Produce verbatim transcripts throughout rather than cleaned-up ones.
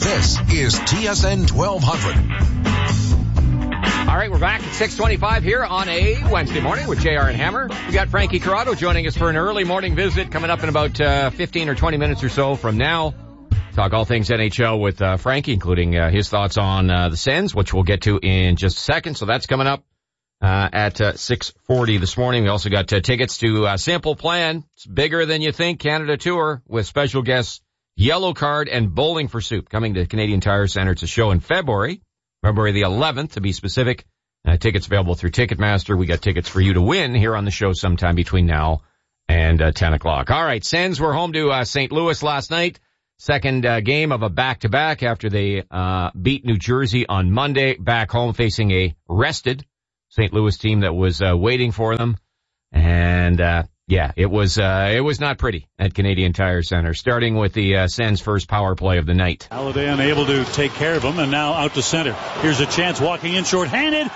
This is T S N twelve hundred. All right, we're back at six twenty-five here on a Wednesday morning with J R and Hammer. We got Frankie Corrado joining us for an early morning visit coming up in about uh, fifteen or twenty minutes or so from now. Talk all things N H L with uh, Frankie, including uh, his thoughts on uh, the Sens, which we'll get to in just a second. So that's coming up uh, at uh, six forty this morning. We also got uh, tickets to uh, Simple Plan. It's bigger than you think, Canada Tour, with special guests Yellow Card and Bowling for Soup coming to Canadian Tire Centre. It's a show in February. February the eleventh, to be specific. Uh, tickets available through Ticketmaster. We got tickets for you to win here on the show sometime between now and uh, ten o'clock. All right, Sens were home to uh, Saint Louis last night. Second uh, game of a back-to-back after they uh beat New Jersey on Monday. Back home facing a rested Saint Louis team that was uh, waiting for them. And uh yeah, it was uh it was not pretty at Canadian Tire Centre. Starting with the uh, Sens' first power play of the night. Halliday unable to take care of him, and now out to center. Here's a chance, walking in short-handed.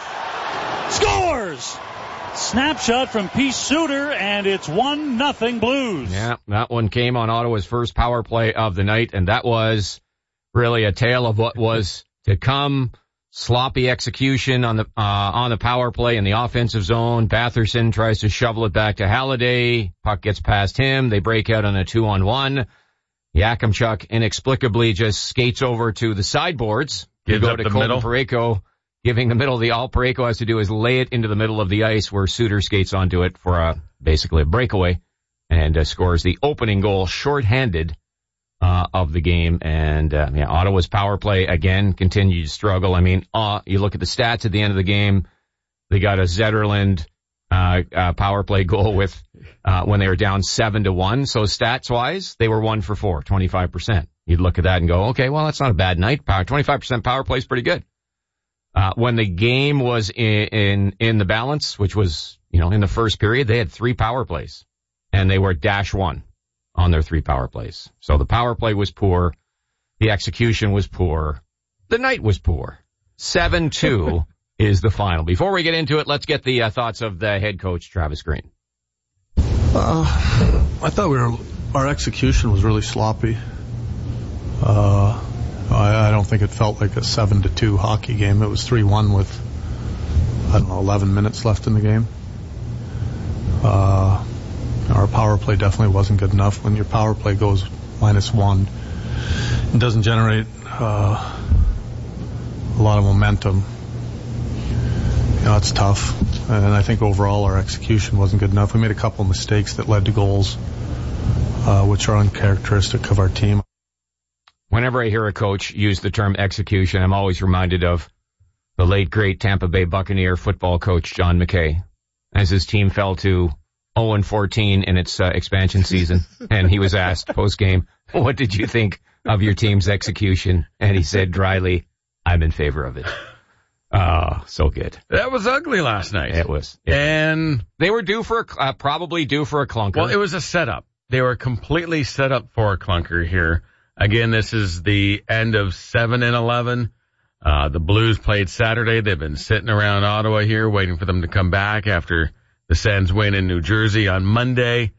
Scores! Snapshot from Peace Suter, and it's one nothing Blues. Yeah, that one came on Ottawa's first power play of the night, and that was really a tale of what was to come. Sloppy execution on the uh, on the power play in the offensive zone. Batherson tries to shovel it back to Halliday. Puck gets past him. They break out on a two-on-one. Yakimchuk inexplicably just skates over to the sideboards. Gives go up to the Colton middle. Parayko, giving the middle of the all Parayko has to do is lay it into the middle of the ice where Suter skates onto it for a, basically a breakaway and uh, scores the opening goal shorthanded uh, of the game. And uh, yeah, Ottawa's power play again continued to struggle. I mean, uh, you look at the stats at the end of the game, they got a Zetterlund uh, uh, power play goal with uh, when they were down seven to one. So stats wise, they were one for four, twenty-five percent. You'd look at that and go, okay, well, that's not a bad night. Power, twenty-five percent power play is pretty good. Uh, when the game was in, in, in the balance, which was, you know, in the first period, they had three power plays and they were dash one on their three power plays. So the power play was poor. The execution was poor. The night was poor. seven two is the final. Before we get into it, let's get the uh, thoughts of the head coach, Travis Green. Uh, I thought we were, our execution was really sloppy. Uh, I, I don't think it felt like a seven to two hockey game. It was three one with, I don't know, eleven minutes left in the game. Uh, our power play definitely wasn't good enough. When your power play goes minus one, it doesn't generate uh, a lot of momentum. You know, it's tough. And I think overall our execution wasn't good enough. We made a couple of mistakes that led to goals, uh, which are uncharacteristic of our team. Whenever I hear a coach use the term execution, I'm always reminded of the late, great Tampa Bay Buccaneer football coach, John McKay, as his team fell to oh and fourteen in its uh, expansion season. And he was asked post-game, what did you think of your team's execution? And he said dryly, I'm in favor of it. Oh, so good. That was ugly last night. It was. It and was. They were due for, a, uh, probably due for a clunker. Well, it was a setup. They were completely set up for a clunker here. Again, this is the end of seven and eleven. Uh, the Blues played Saturday. They've been sitting around Ottawa here waiting for them to come back after the Sens win in New Jersey on Monday.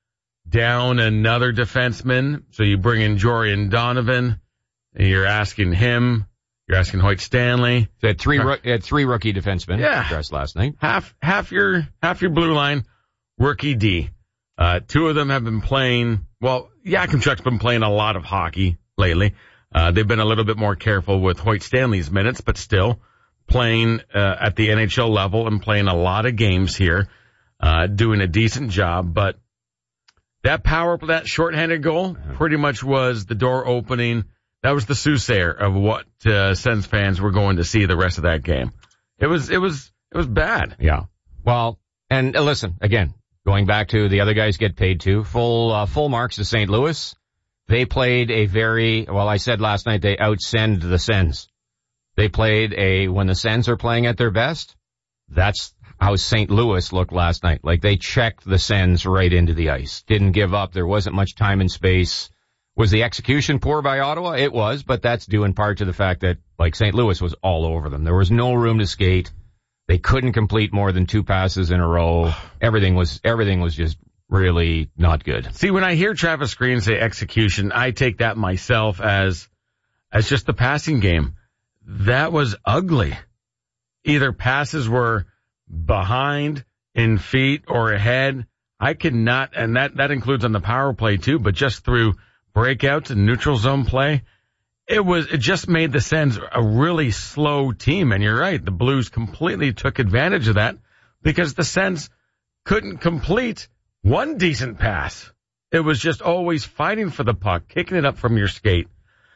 Down another defenseman. So you bring in Jorian Donovan. And you're asking him. You're asking Hoyt Stanley. They had three, they had three rookie defensemen yeah. dressed last night. Half, half your, half your blue line, rookie D. Uh, two of them have been playing, well, Yakimchuk's been playing a lot of hockey lately. Uh, they've been a little bit more careful with Hoyt Stanley's minutes, but still playing, uh, at the N H L level and playing a lot of games here, uh, doing a decent job. But that power, that shorthanded goal pretty much was the door opening. That was the soothsayer of what, uh, Sens fans were going to see the rest of that game. It was, it was, it was bad. Yeah. Well, and uh, listen, again, going back to the other guys get paid too. Full, uh, full marks to Saint Louis. They played a very, well, I said last night they outsend the Sens. They played a, when the Sens are playing at their best, that's how Saint Louis looked last night. Like they checked the Sens right into the ice. Didn't give up. There wasn't much time and space. Was the execution poor by Ottawa? It was, but that's due in part to the fact that, like, Saint Louis was all over them. There was no room to skate. They couldn't complete more than two passes in a row. Everything was, everything was just really not good. See, when I hear Travis Green say execution, I take that myself as as just the passing game. That was ugly. Either passes were behind, in feet, or ahead. I could not, and that, that includes on the power play too, but just through breakouts and neutral zone play, it was, it just made the Sens a really slow team. And you're right, the Blues completely took advantage of that because the Sens couldn't complete one decent pass. It was just always fighting for the puck, kicking it up from your skate.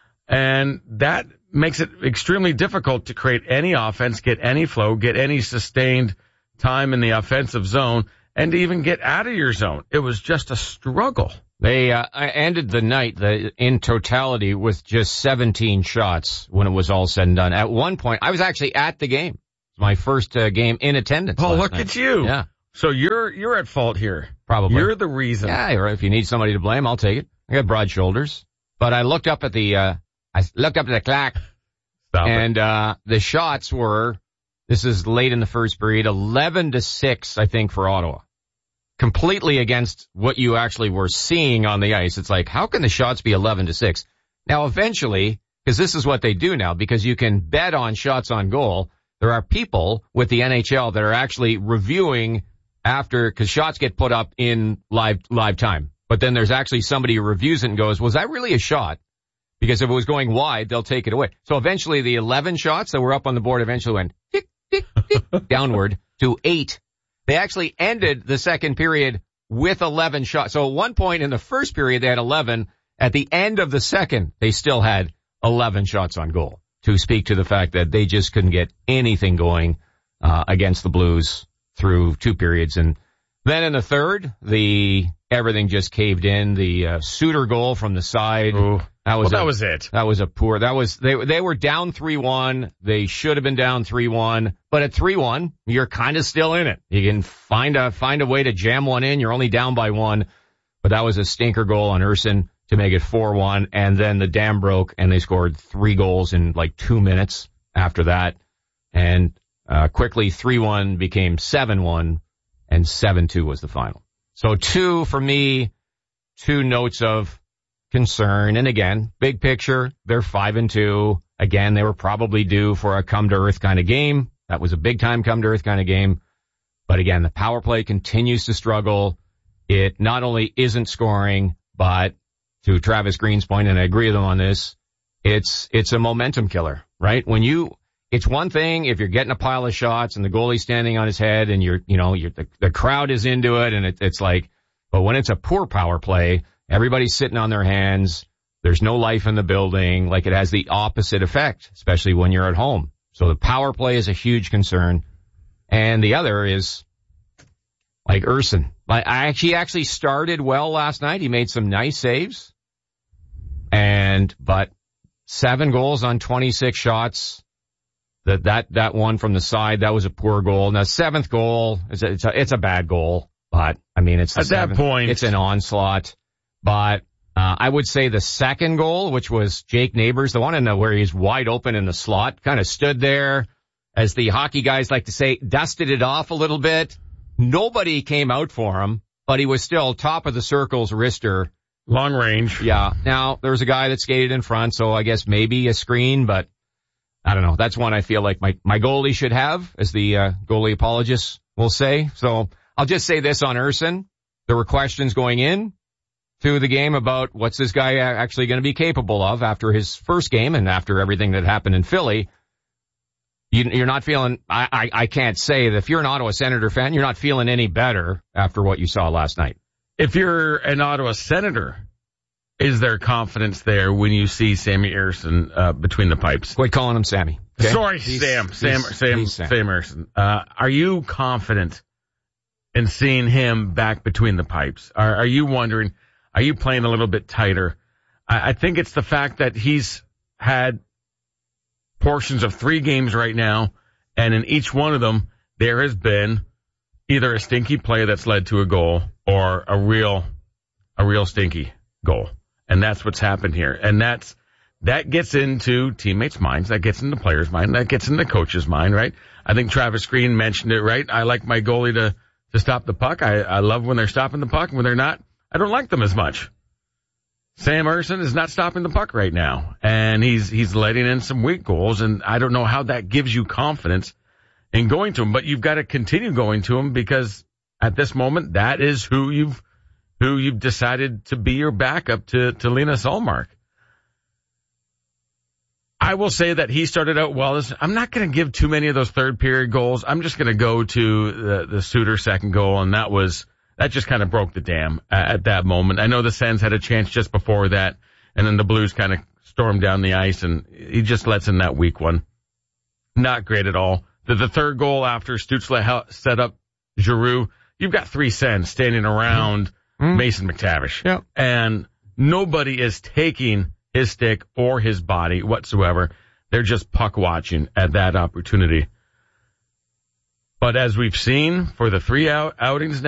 And that makes it extremely difficult to create any offense, get any flow, get any sustained time in the offensive zone, and to even get out of your zone. It was just a struggle. They uh, ended the night the, in totality with just seventeen shots when it was all said and done. At one point, I was actually at the game. It was my first uh, game in attendance. Oh, look night. at you. Yeah. So you're you're at fault here. Probably. You're the reason. Yeah, or if you need somebody to blame, I'll take it. I got broad shoulders. But I looked up at the, uh, I looked up at the clock. Stop and, it. uh, the shots were, this is late in the first period, eleven to six, I think, for Ottawa. Completely against what you actually were seeing on the ice. It's like, how can the shots be eleven to six? Now, eventually, because this is what they do now, because you can bet on shots on goal, there are people with the N H L that are actually reviewing after, because shots get put up in live live time. But then there's actually somebody who reviews it and goes, was that really a shot? Because if it was going wide, they'll take it away. So eventually the eleven shots that were up on the board eventually went tick, tick, tick, downward to eight. They actually ended the second period with eleven shots. So at one point in the first period, they had eleven. At the end of the second, they still had eleven shots on goal, to speak to the fact that they just couldn't get anything going uh, against the Blues through two periods. And then in the third, the everything just caved in. The uh, Suter goal from the side. Ooh. That was well, a, that was it. That was a poor, that was, they, they were down three one. They should have been down three one. But at three one, you're kind of still in it. You can find a, find a way to jam one in. You're only down by one. But that was a stinker goal on Urson to make it four one. And then the dam broke and they scored three goals in like two minutes after that. And, uh, quickly three one became seven one and seven two was the final. So two for me, two notes of concern. And again, big picture, they're five and two. Again, they were probably due for a come to earth kind of game. That was a big time come to earth kind of game. But again, the power play continues to struggle. It not only isn't scoring, but to Travis Green's point, and I agree with him on this, it's, it's a momentum killer, right? When you, it's one thing if you're getting a pile of shots and the goalie's standing on his head and you're, you know, you're, the, the crowd is into it and it, it's like, but when it's a poor power play, everybody's sitting on their hands. There's no life in the building. Like it has the opposite effect, especially when you're at home. So the power play is a huge concern. And the other is like Urson. Like I actually actually started well last night. He made some nice saves. And, but seven goals on twenty-six shots. That, that, that one from the side, that was a poor goal. Now seventh goal, it's a, it's a, it's a bad goal. But I mean, it's the at seventh, that point, it's an onslaught. But uh, I would say the second goal, which was Jake Neighbors, the one in the where he's wide open in the slot, kind of stood there, as the hockey guys like to say, dusted it off a little bit. Nobody came out for him, but he was still top of the circle's wrister. Long range. Yeah. Now, there was a guy that skated in front, so I guess maybe a screen, but I don't know. That's one I feel like my, my goalie should have, as the uh, goalie apologists will say. So I'll just say this on Urson. There were questions going in to the game about what's this guy actually going to be capable of after his first game and after everything that happened in Philly. You, you're not feeling, I, I, I can't say that if you're an Ottawa Senator fan, you're not feeling any better after what you saw last night. If you're an Ottawa Senator, is there confidence there when you see Sammy Urson uh, between the pipes? Quit calling him Sammy. Okay? Sorry, He's, Sam. he's, Sam, Sam, he's Sam. Sam Urson. Uh, are you confident in seeing him back between the pipes? Are, are you wondering, are you playing a little bit tighter? I, I think it's the fact that he's had portions of three games right now, and in each one of them, there has been either a stinky play that's led to a goal or a real, a real stinky goal. And that's what's happened here. And that's, that gets into teammates' minds. That gets into players' mind. That gets into coach's mind, right? I think Travis Green mentioned it, right? I like my goalie to, to stop the puck. I, I love when they're stopping the puck. When they're not, I don't like them as much. Sam Ersson is not stopping the puck right now, and he's he's letting in some weak goals, and I don't know how that gives you confidence in going to him, but you've got to continue going to him because at this moment, that is who you've who you've decided to be your backup to, to Linus Ullmark. I will say that he started out well. I'm not going to give too many of those third period goals. I'm just going to go to the, the Suter second goal, and that was that just kind of broke the dam at, at that moment. I know the Sens had a chance just before that, and then the Blues kind of stormed down the ice, and he just lets in that weak one. Not great at all. The, the third goal after Stützle set up Giroux, you've got three Sens standing around mm-hmm. Mason McTavish. Yep. And nobody is taking his stick or his body whatsoever. They're just puck watching at that opportunity. But as we've seen for the three out- outings